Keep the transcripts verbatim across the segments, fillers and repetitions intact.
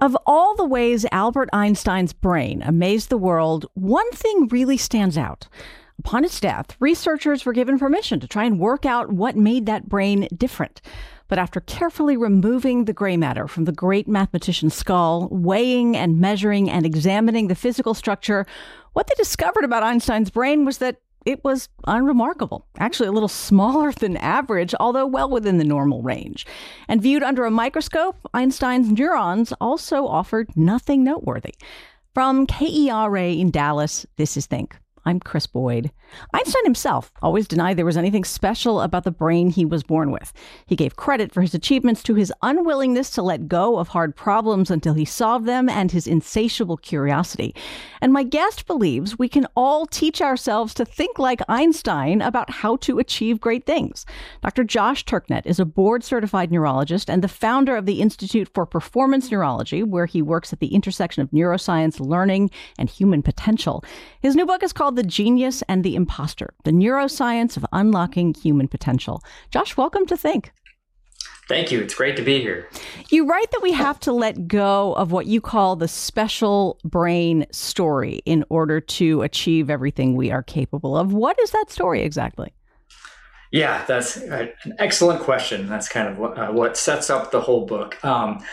Of all the ways Albert Einstein's brain amazed the world, one thing really stands out. Upon his death, researchers were given permission to try and work out what made that brain different. But after carefully removing the gray matter from the great mathematician's skull, weighing and measuring and examining the physical structure, what they discovered about Einstein's brain was that it was unremarkable, actually a little smaller than average, although well within the normal range. And viewed under a microscope, Einstein's neurons also offered nothing noteworthy. From K E R A in Dallas, this is Think. I'm Chris Boyd. Einstein himself always denied there was anything special about the brain he was born with. He gave credit for his achievements to his unwillingness to let go of hard problems until he solved them and his insatiable curiosity. And my guest believes we can all teach ourselves to think like Einstein about how to achieve great things. Doctor Josh Turknet is a board-certified neurologist and the founder of the Institute for Performance Neurology, where he works at the intersection of neuroscience, learning, and human potential. His new book is called The Genius and the Imposter, the neuroscience of unlocking human potential. Josh, welcome to Think. Thank you. It's great to be here. You write that we have to let go of what you call the special brain story in order to achieve everything we are capable of. What is that story exactly? Yeah, that's an excellent question. That's kind of what, uh, what sets up the whole book. Um,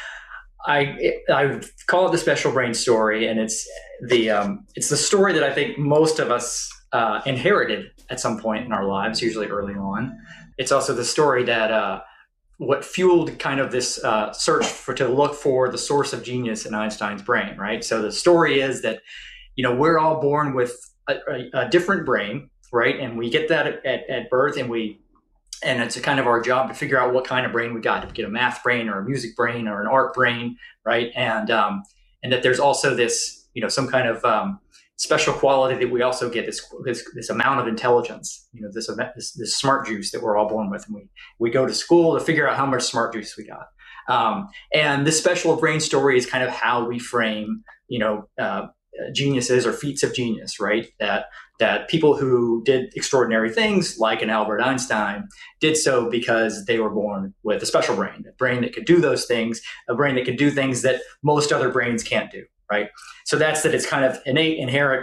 I I call it the special brain story, and it's the um, it's the story that I think most of us uh, inherited at some point in our lives, usually early on. It's also the story that uh, what fueled kind of this uh, search for to look for the source of genius in Einstein's brain, right? So the story is that, you know, we're all born with a, a, a different brain, right? And we get that at, at, at birth, and we And it's a kind of our job to figure out what kind of brain we got. If we get a math brain or a music brain or an art brain, right? And um, and that there's also this, you know, some kind of um, special quality that we also get this this, this amount of intelligence, you know, this, this this smart juice that we're all born with, and we we go to school to figure out how much smart juice we got. Um, and this special brain story is kind of how we frame, you know, uh, geniuses or feats of genius, right? That that people who did extraordinary things, like an Albert Einstein, did so because they were born with a special brain, a brain that could do those things, a brain that could do things that most other brains can't do, right? So that's that it's kind of innate, inherent,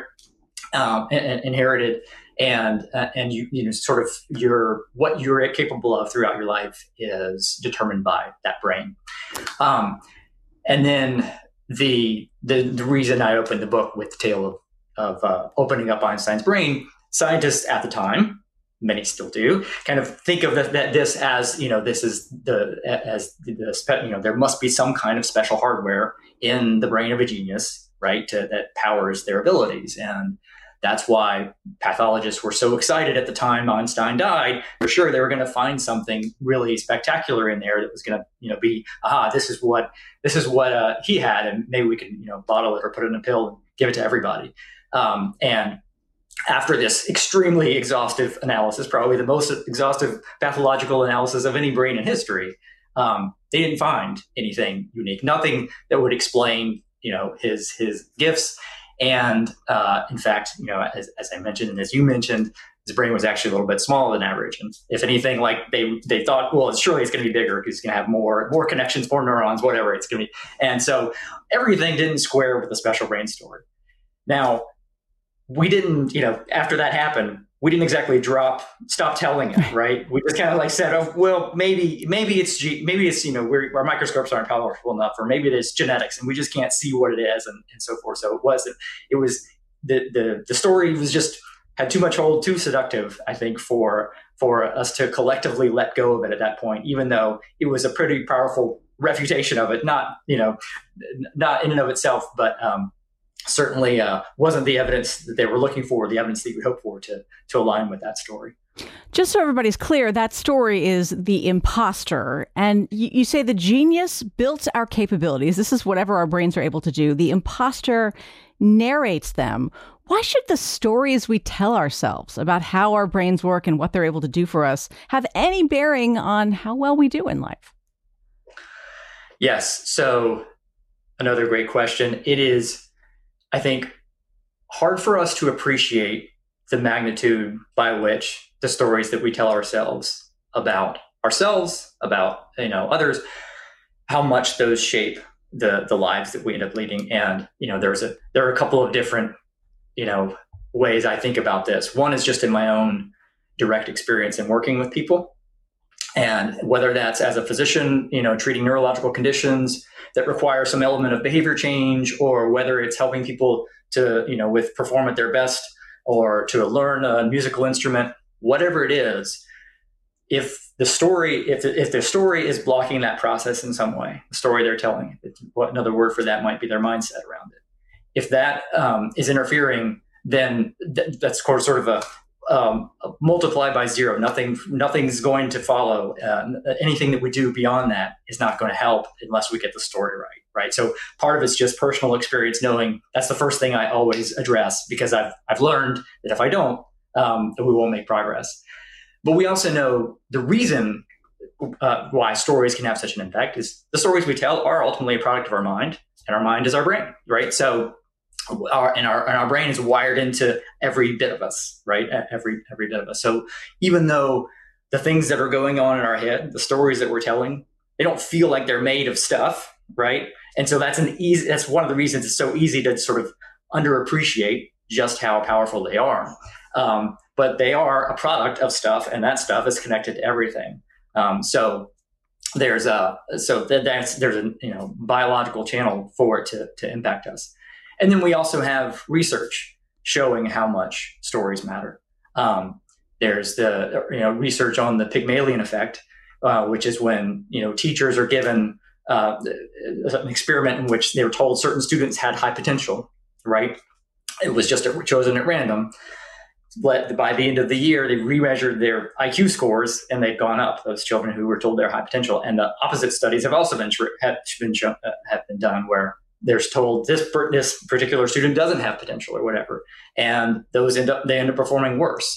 um, inherited, and uh, and you you know sort of your what you're capable of throughout your life is determined by that brain, um, and then the the the reason I opened the book with the tale of of uh, opening up Einstein's brain, scientists at the time, many still do, kind of think of that, that this as, you know, this is the, as the, spe- you know, there must be some kind of special hardware in the brain of a genius, right, to, that powers their abilities. And that's why pathologists were so excited at the time Einstein died. For sure, they were going to find something really spectacular in there that was going to, you know, be, aha, this is what, this is what uh, he had, and maybe we can, you know, bottle it or put it in a pill and give it to everybody. Um, and after this extremely exhaustive analysis, probably the most exhaustive pathological analysis of any brain in history, um, they didn't find anything unique, nothing that would explain, you know, his his gifts. And uh, in fact, you know, as, as I mentioned, and as you mentioned, his brain was actually a little bit smaller than average. And if anything, like they they thought, well, surely it's going to be bigger because it's going to have more more connections, more neurons, whatever it's going to be. And so everything didn't square with the special brain story. Now, we didn't, you know, after that happened, we didn't exactly drop, stop telling it, right? We just kind of like said, oh, well, maybe, maybe it's, maybe it's, you know, we're, our microscopes aren't powerful enough, or maybe it is genetics and we just can't see what it is, and, and so forth. So it wasn't, it was, the, the, the story was just, had too much hold, too seductive, I think, for, for us to collectively let go of it at that point, even though it was a pretty powerful refutation of it, not, you know, not in and of itself, but, um, certainly uh, wasn't the evidence that they were looking for, the evidence that you would hope for to to align with that story. Just so everybody's clear, that story is The Imposter. And you, you say the genius built our capabilities. This is whatever our brains are able to do. The imposter narrates them. Why should the stories we tell ourselves about how our brains work and what they're able to do for us have any bearing on how well we do in life? Yes. So another great question. It is, I think, hard for us to appreciate the magnitude by which the stories that we tell ourselves about ourselves, about, you know, others, how much those shape the the lives that we end up leading. And you know, there's a there are a couple of different you know ways I think about this. One is just in my own direct experience in working with people, and whether that's as a physician, you know, treating neurological conditions that require some element of behavior change, or whether it's helping people to, you know, with perform at their best, or to learn a musical instrument, whatever it is. If the story, if if the story is blocking that process in some way, the story they're telling, what another word for that might be their mindset around it. If that um, is interfering, then th- that's sort of a um, multiplied by zero. Nothing, nothing's going to follow. Uh, anything that we do beyond that is not going to help unless we get the story right. Right. So part of it's just personal experience, knowing that's the first thing I always address, because I've I've learned that if I don't, um, that we won't make progress. But we also know the reason uh, why stories can have such an impact is the stories we tell are ultimately a product of our mind, and our mind is our brain, right? So our and our and our brain is wired into every bit of us, right? Every every bit of us. So even though the things that are going on in our head, the stories that we're telling, they don't feel like they're made of stuff, right? And so that's an easy. That's one of the reasons it's so easy to sort of underappreciate just how powerful they are. Um, but they are a product of stuff, and that stuff is connected to everything. Um, so there's a so that, that's there's a you know biological channel for it to to impact us. And then we also have research showing how much stories matter. Um, there's the you know research on the Pygmalion effect, uh, which is when you know teachers are given uh, an experiment in which they were told certain students had high potential. Right, it was just chosen at random. But by the end of the year, they remeasured their I Q scores, and they've gone up. Those children who were told they're high potential, and the opposite studies have also been have been shown, uh, have been done where they're told this this particular student doesn't have potential or whatever, and those end up they end up performing worse.